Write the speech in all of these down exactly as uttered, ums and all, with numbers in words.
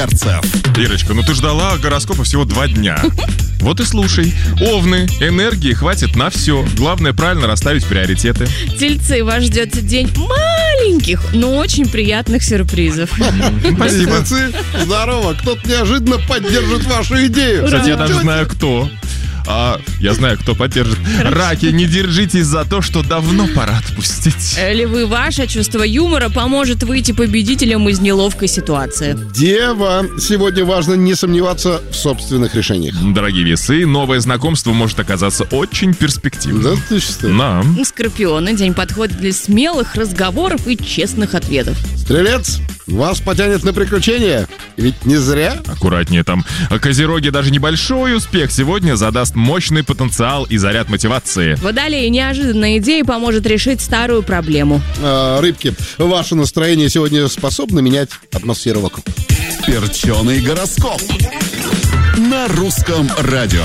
Ирочка, ну ты ждала гороскопа всего два дня. Вот и слушай. Овны, энергии хватит на все. Главное правильно расставить приоритеты. Тельцы, вас ждет день маленьких, но очень приятных сюрпризов. Спасибо. Тельцы, здорово. Кто-то неожиданно поддержит вашу идею. Кстати, я даже знаю, кто. А, я знаю, кто поддержит. Раки, не держитесь за то, что давно пора отпустить. Львы, ваше чувство юмора поможет выйти победителем из неловкой ситуации. Дева, сегодня важно не сомневаться в собственных решениях. Дорогие весы, новое знакомство может оказаться очень перспективным. Да ты что? Да. Скорпионы, день подходит для смелых разговоров и честных ответов. Стрелец, вас потянет на приключения. Ведь не зря. Аккуратнее там. А Козероги, даже небольшой успех сегодня задаст мощный потенциал и заряд мотивации. Водолеи, неожиданная идея поможет решить старую проблему. А, рыбки, ваше настроение сегодня способно менять атмосферу вокруг. Перченый гороскоп на русском радио.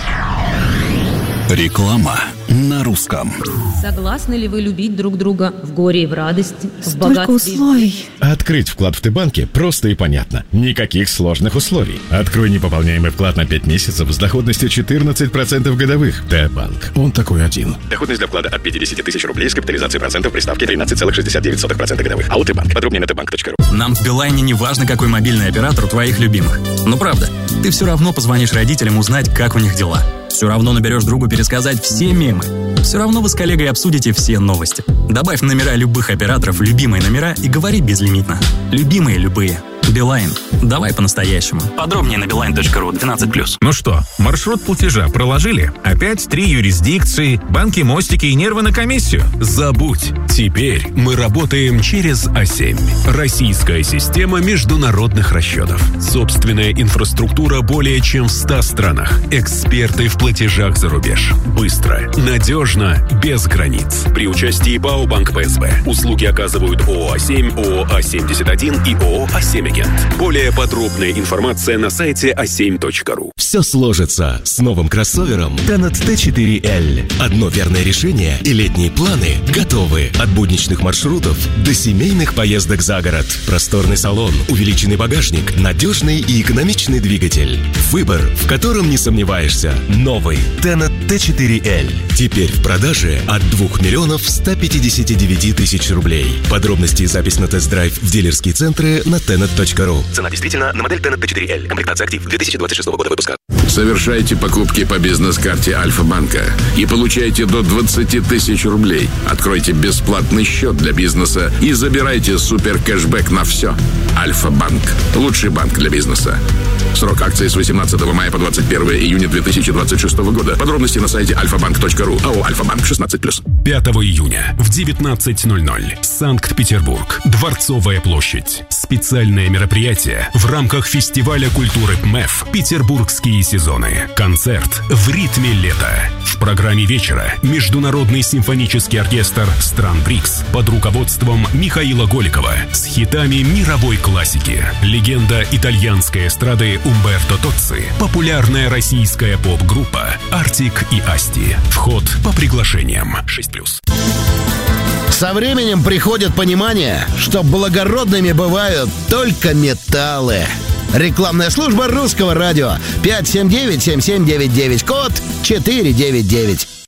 Реклама на русском. Согласны ли вы любить друг друга в горе и в радости, в Столько богатстве? условий. Открыть вклад в Т-банке просто и понятно. Никаких сложных условий. Открой непополняемый вклад на пять месяцев с доходностью четырнадцать процентов годовых. Т-банк. Он такой один. Доходность для вклада от пятьдесят тысяч рублей с капитализацией процентов при ставке тринадцать целых шестьдесят девять сотых процента годовых. А у Т-банк. Подробнее на тбанк точка ру. Нам в Билайне не важно, какой мобильный оператор у твоих любимых. Ну правда, ты все равно позвонишь родителям узнать, как у них дела. Все равно наберешь другу пересказать все мемы. Все равно вы с коллегой обсудите все новости. Добавь номера любых операторов в любимые номера и говори безлимитно. Любимые любые. Билайн. Давай по-настоящему. Подробнее на билайн точка ру. двенадцать плюс. Ну что, маршрут платежа проложили? Опять три юрисдикции, банки, мостики и нервы на комиссию? Забудь. Теперь мы работаем через А семь. Российская система международных расчетов. Собственная инфраструктура более чем в ста странах. Эксперты в платежах за рубеж. Быстро, надежно, без границ. При участии ПАО Банк ПСБ. Услуги оказывают ООО А семь, ООО А семьдесят один и ООО А семь Агент. Более подробная информация на сайте а семь точка ру. Все сложится с новым кроссовером Tenet Т четыре Л. Одно верное решение и летние планы готовы. От будничных маршрутов до семейных поездок за город. Просторный салон, увеличенный багажник, надежный и экономичный двигатель. Выбор, в котором не сомневаешься. Новый Tenet Т четыре Л. Теперь в продаже от двух миллионов ста пятидесяти девяти тысяч рублей. Подробности и запись на тест-драйв в дилерские центры на тенет точка ру. Цена действительно на модель Tenet Т четыре Л. Комплектация актив две тысячи двадцать шестого года выпуска. Совершайте покупки по бизнес-карте Альфа-банка и получайте до двадцать тысяч рублей. Откройте бесплатный счет для бизнеса и забирайте супер кэшбэк на все. Альфа-банк. Лучший банк для бизнеса. Срок акции с восемнадцатого мая по двадцать первое июня две тысячи двадцать шестого года. Подробности на сайте альфа банк точка ру. АО «Альфа-банк» шестнадцать плюс. пятого июня в девятнадцать ноль ноль. Санкт-Петербург. Дворцовая площадь. Специальное мероприятие в рамках фестиваля культуры ПМЭФ «Петербургские сезоны». Концерт в ритме лета. В программе вечера Международный симфонический оркестр стран БРИКС под руководством Михаила Голикова с хитами мировой классики. Легенда итальянской эстрады Умберто Тоцци. Популярная российская поп-группа Артик и Асти. Вход по приглашениям. шесть плюс. Со временем приходит понимание, что благородными бывают только металлы. Рекламная служба русского радио. пять семь девять семь семь девять девять. Код четыре девять девять.